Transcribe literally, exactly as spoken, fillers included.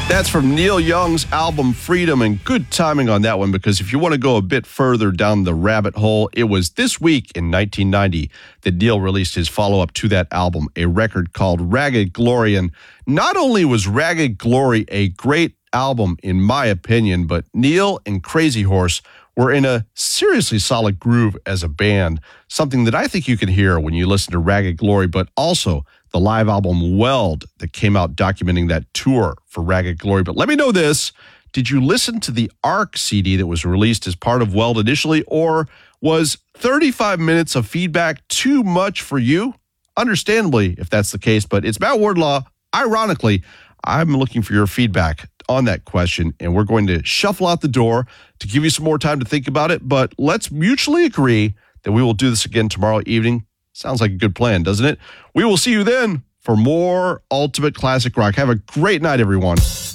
That's from Neil Young's album Freedom, and good timing on that one, because if you want to go a bit further down the rabbit hole, it was this week in nineteen ninety that Neil released his follow-up to that album, a record called Ragged Glory. And not only was Ragged Glory a great album, in my opinion, but Neil and Crazy Horse were in a seriously solid groove as a band, something that I think you can hear when you listen to Ragged Glory, but also the live album Weld that came out documenting that tour for Ragged Glory. But let me know this. Did you listen to the Arc C D that was released as part of Weld initially, or was thirty-five minutes of feedback too much for you? Understandably, if that's the case, but it's Matt Wardlaw. Ironically, I'm looking for your feedback on that question, and we're going to shuffle out the door to give you some more time to think about it, but let's mutually agree that we will do this again tomorrow evening. Sounds like a good plan, doesn't it? We will see you then for more Ultimate Classic Rock. Have a great night, everyone.